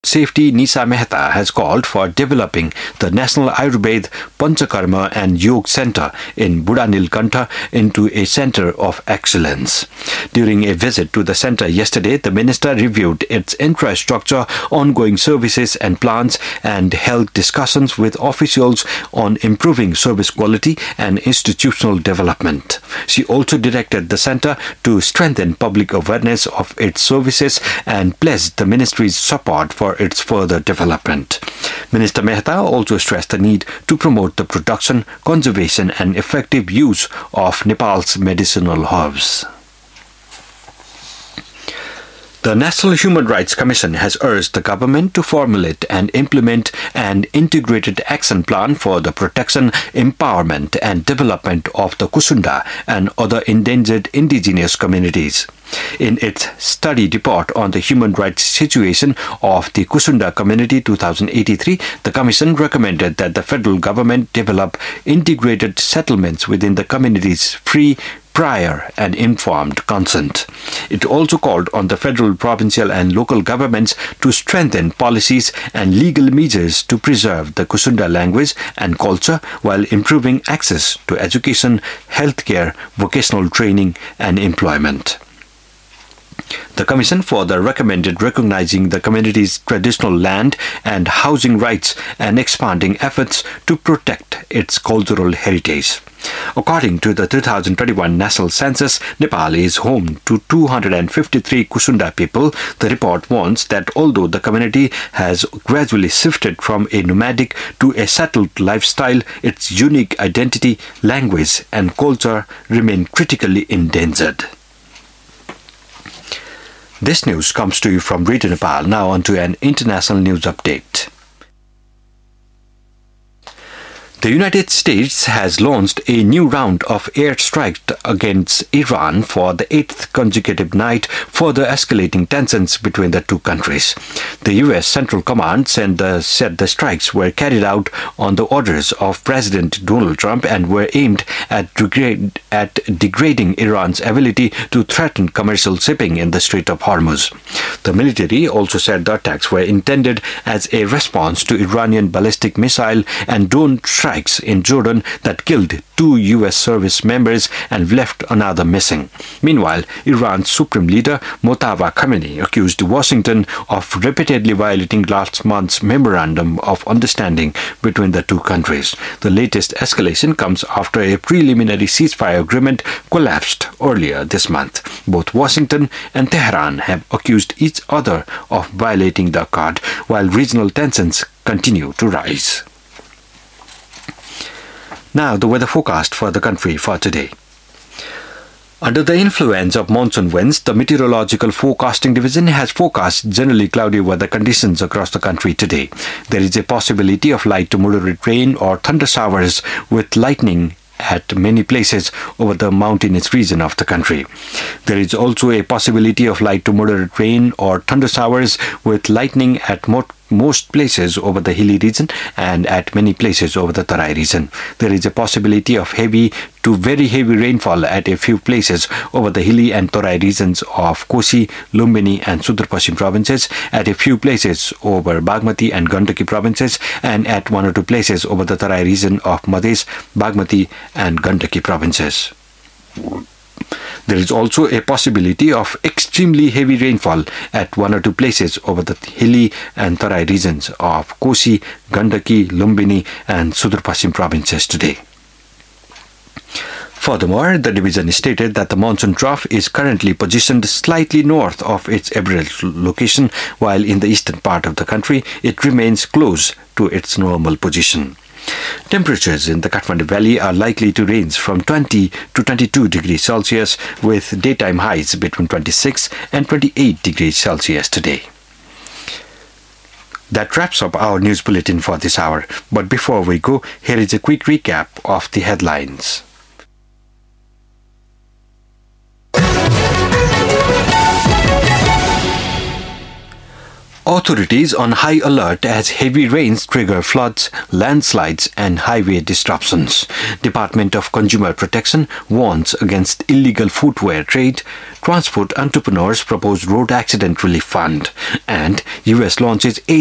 Safety Nisa Mehta has called for developing the National Ayurveda Panchakarma and Yoga Center in Budanilkantha into a center of excellence. During a visit to the center yesterday, the minister reviewed its infrastructure, ongoing services and plans, and held discussions with officials on improving service quality and institutional development. She also directed the center to strengthen public awareness of its services and pledged the ministry's support for its further development. Minister Mehta also stressed the need to promote the production, conservation and effective use of Nepal's medicinal herbs. The National Human Rights Commission has urged the government to formulate and implement an integrated action plan for the protection, empowerment and development of the Kusunda and other endangered indigenous communities. In its study report on the human rights situation of the Kusunda community 2083, the Commission recommended that the federal government develop integrated settlements within the community's free, prior and informed consent. It also called on the federal, provincial and local governments to strengthen policies and legal measures to preserve the Kusunda language and culture while improving access to education, healthcare, vocational training and employment. The Commission further recommended recognizing the community's traditional land and housing rights and expanding efforts to protect its cultural heritage. According to the 2021 National Census, Nepal is home to 253 Kusunda people. The report warns that although the community has gradually shifted from a nomadic to a settled lifestyle, its unique identity, language and culture remain critically endangered. This news comes to you from Radio Nepal. Now on to an international news update. The United States has launched a new round of airstrikes against Iran for the 8th consecutive night, further escalating tensions between the two countries. The U.S. Central Command said the strikes were carried out on the orders of President Donald Trump and were aimed at degrading Iran's ability to threaten commercial shipping in the Strait of Hormuz. The military also said the attacks were intended as a response to Iranian ballistic missile and drone strikes in Jordan that killed 2 U.S. service members and left another missing. Meanwhile, Iran's Supreme Leader Mojtaba Khamenei accused Washington of repeatedly violating last month's Memorandum of Understanding between the two countries. The latest escalation comes after a preliminary ceasefire agreement collapsed earlier this month. Both Washington and Tehran have accused each other of violating the accord, while regional tensions continue to rise. Now, the weather forecast for the country for today. Under the influence of monsoon winds, the Meteorological Forecasting Division has forecast generally cloudy weather conditions across the country today. There is a possibility of light to moderate rain or thunder showers with lightning at many places over the mountainous region of the country. There is also a possibility of light to moderate rain or thunder showers with lightning at most places over the hilly region and at many places over the Tarai region. There is a possibility of heavy to very heavy rainfall at a few places over the hilly and Tarai regions of Kosi, Lumbini and Sudar Paschim provinces, at a few places over Bagmati and Gandaki provinces, and at 1 or 2 places over the Tarai region of Madhes, Bagmati and Gandaki provinces. There is also a possibility of extremely heavy rainfall at 1 or 2 places over the hilly and Tarai regions of Kosi, Gandaki, Lumbini and Sudar Paschim provinces today. Furthermore, the division stated that the monsoon trough is currently positioned slightly north of its average location, while in the eastern part of the country it remains close to its normal position. Temperatures in the Kathmandu Valley are likely to range from 20 to 22 degrees Celsius with daytime highs between 26 and 28 degrees Celsius today. That wraps up our news bulletin for this hour. But before we go, here is a quick recap of the headlines. Authorities on high alert as heavy rains trigger floods, landslides and highway disruptions. Department of Consumer Protection warns against illegal footwear trade. Transport entrepreneurs propose road accident relief fund. And US launches